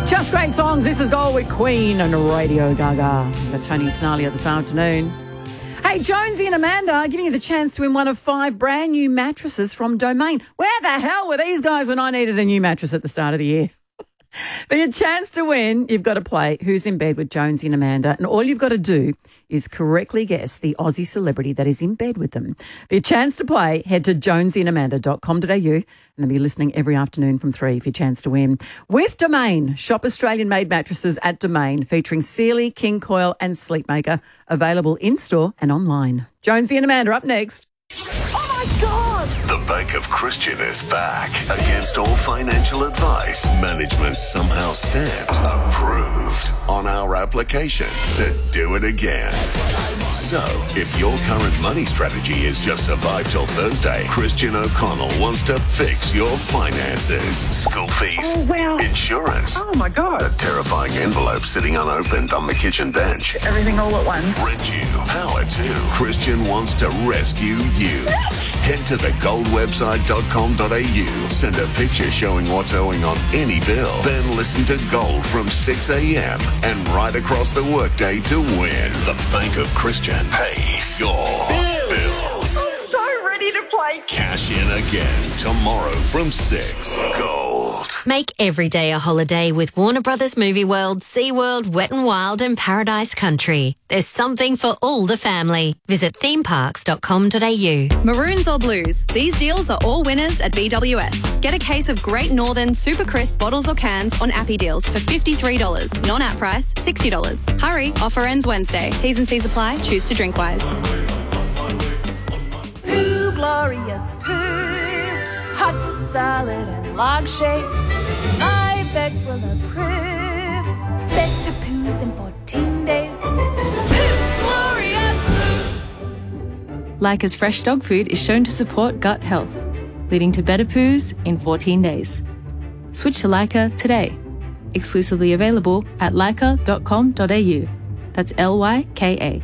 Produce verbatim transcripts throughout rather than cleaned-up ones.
Just great songs. This is Gold with Queen and Radio Gaga. We've got Tony Tenalia this afternoon. Hey, Jonesy and Amanda giving you the chance to win one of five brand new mattresses from Domain. Where the hell were these guys when I needed a new mattress at the start of the year? For your chance to win, you've got to play Who's in Bed with Jonesy and Amanda, and all you've got to do is correctly guess the Aussie celebrity that is in bed with them. For your chance to play, head to jonesy and amanda dot com dot a u, and they'll be listening every afternoon from three for your chance to win. With Domain, shop Australian-made mattresses at Domain, featuring Sealy, King Coil and Sleepmaker, available in-store and online. Jonesy and Amanda up next. Oh, my God! The Bank of Christian is back. Against all financial advice, management somehow stamped approved on our application to do it again. So, if your current money strategy is just survive till Thursday, Christian O'Connell wants to fix your finances. School fees, Oh, wow. insurance, Oh, my God. a terrifying envelope sitting unopened on the kitchen bench. Everything all at once. Rent you, power to. Christian wants to rescue you. Head to the gold website dot com dot a u. Send a picture showing what's owing on any bill. Then listen to Gold from six a.m. and right across the workday to win. The Bank of Christian pays your bills. I'm so ready to play. Cash in again tomorrow from six. Gold. Make every day a holiday with Warner Brothers Movie World, SeaWorld, Wet n Wild and Paradise Country. There's something for all the family. Visit theme parks dot com dot a u. Maroons or blues, these deals are all winners at B W S. Get a case of Great Northern Super Crisp bottles or cans on Appy Deals for fifty-three dollars. Non-app price, sixty dollars. Hurry, offer ends Wednesday. T's and C's apply. Choose to drink wise. Poo, glorious poo, hot, solid and log-shaped. My bed will approve. Better poos than fourteen days. Poo, glorious poo. Leica's fresh dog food is shown to support gut health, leading to better poos in fourteen days. Switch to Leica today. Exclusively available at leica dot com dot a u. That's L Y K A.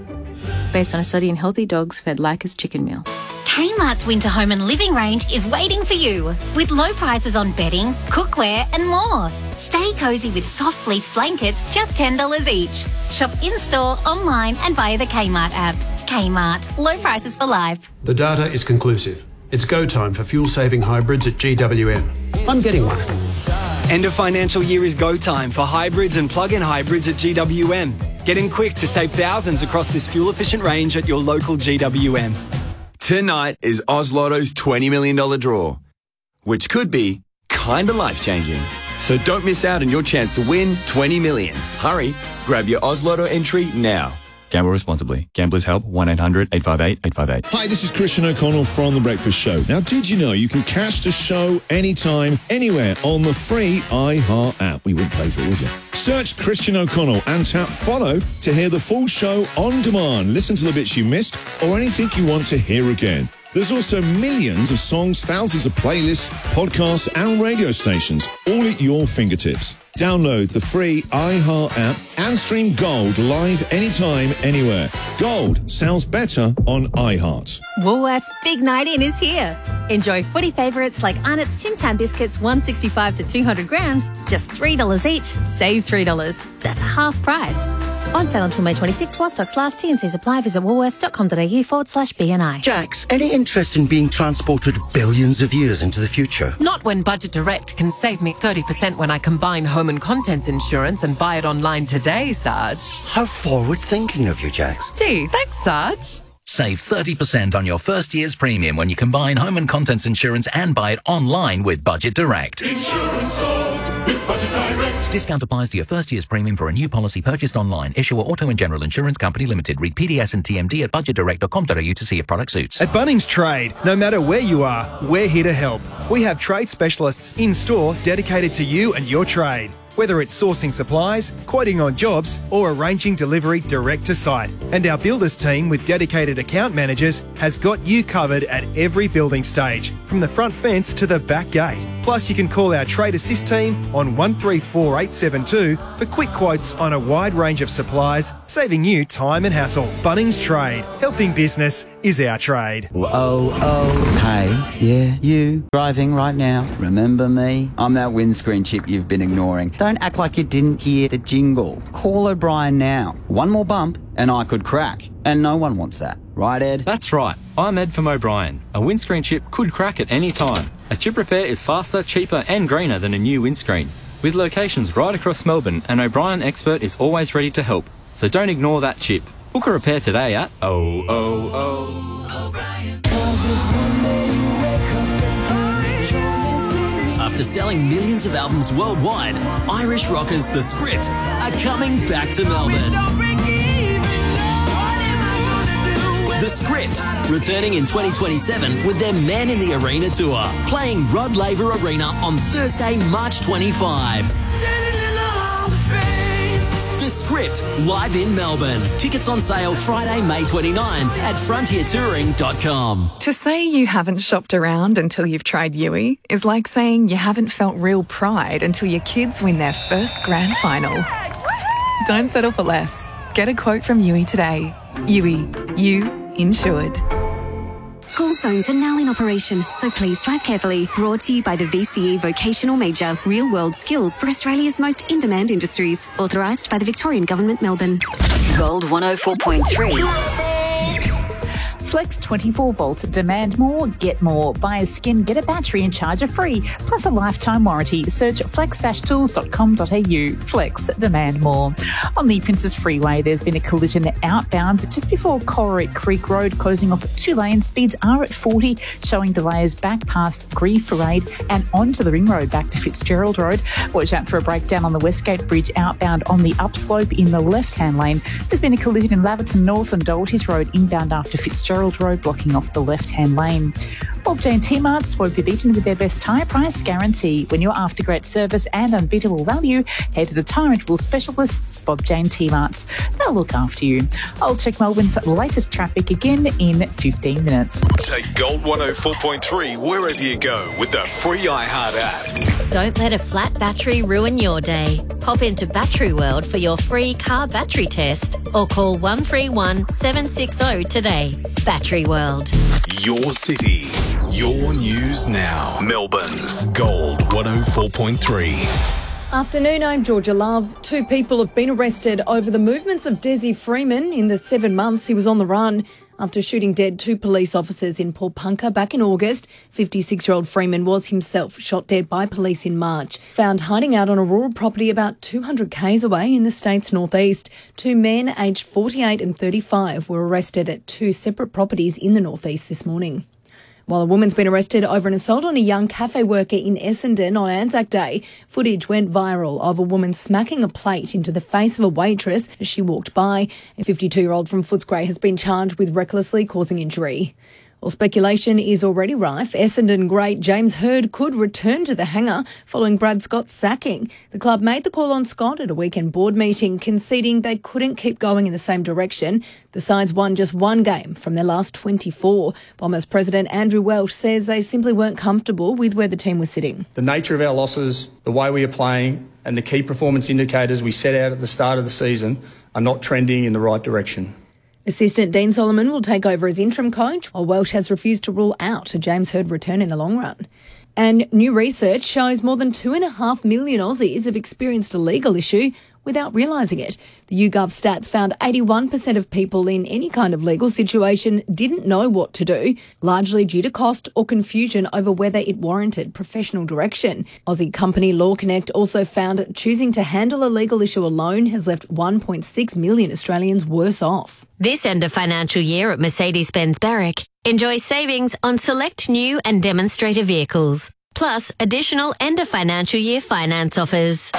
Based on a study in healthy dogs fed Leica's chicken meal. Kmart's Winter Home and Living range is waiting for you with low prices on bedding, cookware and more. Stay cozy with soft fleece blankets, just ten dollars each. Shop in-store, online and via the Kmart app. Kmart, low prices for life. The data is conclusive. It's go time for fuel-saving hybrids at G W M. I'm getting one. End of financial year is go time for hybrids and plug-in hybrids at G W M. Get in quick to save thousands across this fuel-efficient range at your local G W M. Tonight is Oz Lotto's twenty million dollars draw, which could be kinda life-changing. So don't miss out on your chance to win twenty million dollars. Hurry, grab your Oz Lotto entry now. Gamble responsibly. Gamblers Help, one eight hundred eight five eight eight five eight. Hi, this is Christian O'Connell from The Breakfast Show. Now, did you know you can catch the show anytime, anywhere on the free iHeart app? We wouldn't pay for it, would you? Search Christian O'Connell and tap follow to hear the full show on demand. Listen to the bits you missed or anything you want to hear again. There's also millions of songs, thousands of playlists, podcasts and radio stations, all at your fingertips. Download the free iHeart app and stream Gold live anytime, anywhere. Gold sounds better on iHeart. Woolworths Big Night In is here. Enjoy footy favourites like Arnott's Tim Tam biscuits, one sixty-five to two hundred grams, just three dollars each. Save three dollars. That's half price. On sale until May twenty-sixth while stocks last. T and C's apply. Visit woolworths dot com dot a u forward slash B N I. Jax, any interest in being transported billions of years into the future? Not when Budget Direct can save me thirty percent when I combine home and contents insurance and buy it online today, Sarge. How forward-thinking of you, Jax. Gee, thanks, Sarge. Save thirty percent on your first year's premium when you combine home and contents insurance and buy it online with Budget Direct. Insurance solved with Budget Direct. Discount applies to your first year's premium for a new policy purchased online. Issuer Auto and General Insurance Company Limited. Read P D S and T M D at budget direct dot com dot a u to see if product suits. At Bunnings Trade, no matter where you are, we're here to help. We have trade specialists in-store dedicated to you and your trade. Whether it's sourcing supplies, quoting on jobs, or arranging delivery direct to site. And our builders team with dedicated account managers has got you covered at every building stage, from the front fence to the back gate. Plus, you can call our Trade Assist team on one three four eight seven two for quick quotes on a wide range of supplies, saving you time and hassle. Bunnings Trade, helping business is our trade. Oh, oh, hey, yeah, you, driving right now, remember me? I'm that windscreen chip you've been ignoring. Don't act like you didn't hear the jingle. Call O'Brien now. One more bump and I could crack. And no one wants that. Right, Ed? That's right. I'm Ed from O'Brien. A windscreen chip could crack at any time. A chip repair is faster, cheaper and greener than a new windscreen. With locations right across Melbourne, an O'Brien expert is always ready to help. So don't ignore that chip. Book a repair today at oh oh oh. After selling millions of albums worldwide, Irish rockers The Script are coming back to Melbourne. The Script, returning in twenty twenty-seven with their Man in the Arena tour, playing Rod Laver Arena on Thursday, March twenty-fifth. The Script, live in Melbourne. Tickets on sale Friday, May twenty-ninth at frontier touring dot com. To say you haven't shopped around until you've tried Yui is like saying you haven't felt real pride until your kids win their first grand final. Don't settle for less. Get a quote from Yui today. Yui, you insured. School zones are now in operation, so please drive carefully. Brought to you by the V C E Vocational Major, Real World Skills for Australia's most in-demand industries. Authorised by the Victorian Government, Melbourne. Gold one oh four point three. Flex twenty-four volt. Demand more, get more. Buy a skin, get a battery and charger free, plus a lifetime warranty. Search flex tools dot com dot a u. Flex, demand more. On the Princess Freeway, there's been a collision outbound just before Corrick Creek Road, closing off two lanes. Speeds are at forty, showing delays back past Grieve Parade and onto the Ring Road back to Fitzgerald Road. Watch out for a breakdown on the Westgate Bridge outbound on the upslope in the left-hand lane. There's been a collision in Laverton North and Doherty's Road inbound after Fitzgerald Road, blocking off the left-hand lane. Bob Jane T-Marts won't be beaten with their best tyre price guarantee. When you're after great service and unbeatable value, head to the tyre interval specialists, Bob Jane T-Marts. They'll look after you. I'll check Melbourne's latest traffic again in fifteen minutes. Take Gold one oh four point three wherever you go with the free iHeart app. Don't let a flat battery ruin your day. Pop into Battery World for your free car battery test or call one three one, seven six zero today. Battery World. Your city, your news now. Melbourne's Gold one oh four point three. Afternoon, I'm Georgia Love. Two people have been arrested over the movements of Desi Freeman in the seven months he was on the run. After shooting dead two police officers in Paulpunka back in August, fifty-six-year-old Freeman was himself shot dead by police in March. Found hiding out on a rural property about two hundred kays away in the state's northeast. Two men aged forty-eight and thirty-five were arrested at two separate properties in the northeast this morning. While a woman's been arrested over an assault on a young cafe worker in Essendon on Anzac Day, footage went viral of a woman smacking a plate into the face of a waitress as she walked by. A fifty-two-year-old from Footscray has been charged with recklessly causing injury. Well, speculation is already rife. Essendon great James Hird could return to the hangar following Brad Scott's sacking. The club made the call on Scott at a weekend board meeting, conceding they couldn't keep going in the same direction. The sides won just one game from their last twenty-four. Bombers president Andrew Welsh says they simply weren't comfortable with where the team was sitting. The nature of our losses, the way we are playing, and the key performance indicators we set out at the start of the season are not trending in the right direction. Assistant Dean Solomon will take over as interim coach, while Welsh has refused to rule out a James Hird return in the long run. And new research shows more than two and a half million Aussies have experienced a legal issue without realising it. The YouGov stats found eighty-one percent of people in any kind of legal situation didn't know what to do, largely due to cost or confusion over whether it warranted professional direction. Aussie company Law Connect also found that choosing to handle a legal issue alone has left one point six million Australians worse off. This end of financial year at Mercedes-Benz Berwick, enjoy savings on select new and demonstrator vehicles, plus additional end of financial year finance offers.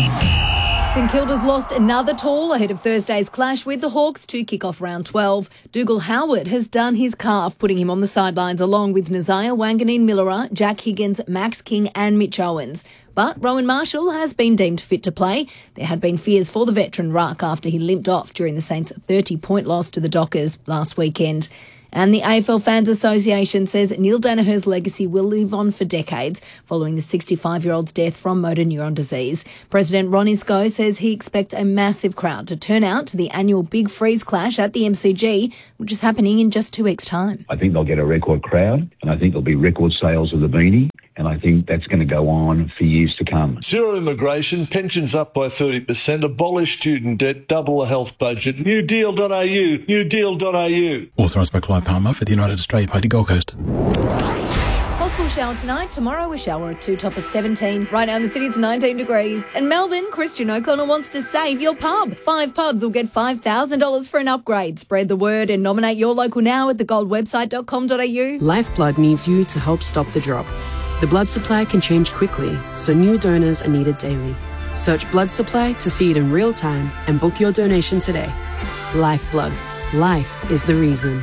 St Kilda's lost another tall ahead of Thursday's clash with the Hawks to kick off round twelve. Dougal Howard has done his calf, putting him on the sidelines along with Nazaya Wanganeen-Millerer, Jack Higgins, Max King and Mitch Owens. But Rowan Marshall has been deemed fit to play. There had been fears for the veteran ruck after he limped off during the Saints' thirty-point loss to the Dockers last weekend. And the A F L Fans Association says Neil Danaher's legacy will live on for decades following the sixty-five-year-old's death from motor neuron disease. President Ron Isco says he expects a massive crowd to turn out to the annual Big Freeze Clash at the M C G, which is happening in just two weeks' time. I think they'll get a record crowd, and I think there'll be record sales of the beanie, and I think that's going to go on for years to come. Zero immigration, pensions up by thirty percent, abolish student debt, double the health budget. new deal dot a u, new deal dot a u. Authorised by Clive Palmer for the United Australia Party Gold Coast. Possible shower tonight. Tomorrow a shower at two, top of seventeen. Right now in the city it's nineteen degrees. And Melbourne, Christian O'Connell wants to save your pub. Five pubs will get five thousand dollars for an upgrade. Spread the word and nominate your local now at the gold website dot com dot a u. Lifeblood needs you to help stop the drop. The blood supply can change quickly, so new donors are needed daily. Search blood supply to see it in real time and book your donation today. Lifeblood. Life is the reason.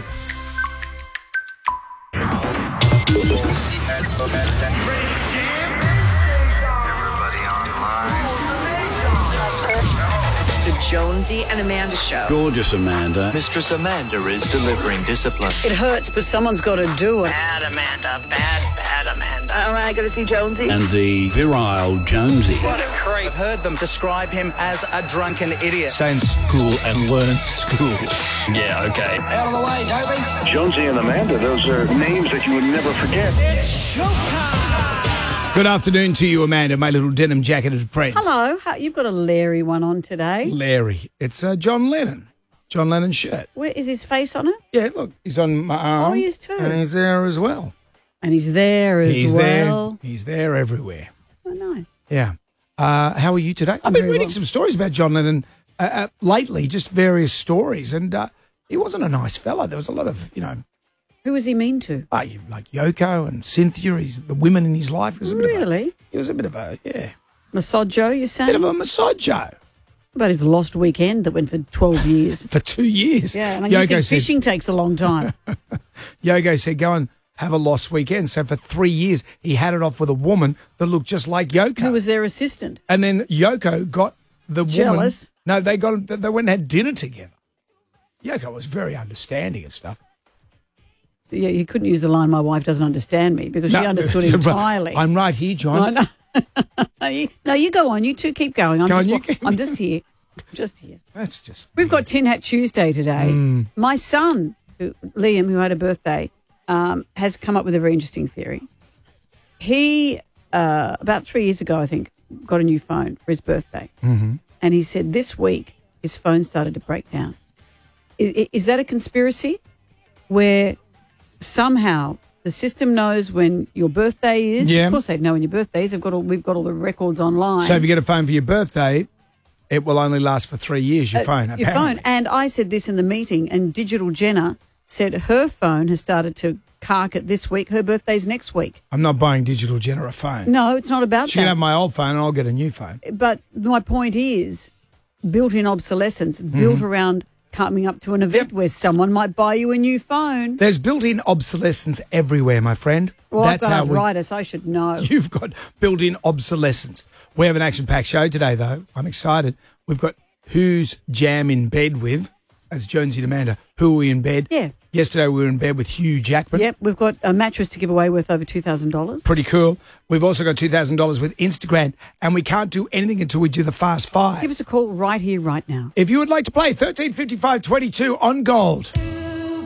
Jonesy and Amanda show. Gorgeous Amanda. Mistress Amanda is delivering discipline. It hurts, but someone's got to do it. Bad Amanda, bad, bad Amanda. All right, going to see Jonesy. And the virile Jonesy. What a creep. I've heard them describe him as a drunken idiot. Stay in school and learn school. Yeah, okay. Out of the way, Toby. Jonesy and Amanda, those are names that you would never forget. It's showtime. Good afternoon to you, Amanda, my little denim jacketed friend. Hello. How, you've got a Larry one on today. Larry. It's uh, John Lennon. John Lennon's shirt. Where is his face on it? Yeah, look, he's on my arm. Oh, he is too. And he's there as well. And he's there as he's well. There. He's there everywhere. Oh, nice. Yeah. Uh, how are you today? I've been reading well. some stories about John Lennon uh, uh, lately, just various stories, and uh, he wasn't a nice fella. There was a lot of, you know... Who was he mean to? Uh, like Yoko and Cynthia, he's the women in his life. He was a bit really? Of a, he was a bit of a, yeah. Misogyno, you're saying? Bit of a misogyno. About his lost weekend that went for twelve years. For two years. Yeah, and Yoko you think said, fishing takes a long time. Yoko said, go and have a lost weekend. So for three years, he had it off with a woman that looked just like Yoko. Who was their assistant? And then Yoko got the Jealous. woman. No, they got they went and had dinner together. Yoko was very understanding of stuff. Yeah, you couldn't use the line, my wife doesn't understand me, because no, she understood it entirely. I'm right here, John. no, you, no, you go on. You two keep going. I'm, go just, on, you I'm just here. I'm just here. That's just... We've got Tin Hat Tuesday today. Mm. My son, who, Liam, who had a birthday, um, has come up with a very interesting theory. He, uh, about three years ago, I think, got a new phone for his birthday. Mm-hmm. And he said this week his phone started to break down. Is, is that a conspiracy where... somehow the system knows when your birthday is? Yeah. Of course they know when your birthday is. They've got all, we've got all the records online. So if you get a phone for your birthday, it will only last for three years, your uh, phone, Your apparently. phone. And I said this in the meeting, and Digital Jenna said her phone has started to cark it this week. Her birthday's next week. I'm not buying Digital Jenna a phone. No, it's not about she that. She can have my old phone and I'll get a new phone. But my point is built-in obsolescence, mm-hmm. built around... coming up to an event yep. where someone might buy you a new phone. There's built-in obsolescence everywhere, my friend. Well, That's I've got how we, arthritis, I should know. You've got built-in obsolescence. We have an action-packed show today, though. I'm excited. We've got Who's Jam in Bed With, as Jonesy and Amanda. Who are we in bed? Yeah. Yesterday we were in bed with Hugh Jackman. Yep, we've got a mattress to give away worth over two thousand dollars. Pretty cool. We've also got two thousand dollars with Instagram, and we can't do anything until we do the Fast Five. Give us a call right here, right now. If you would like to play, thirteen fifty-five twenty-two on Gold.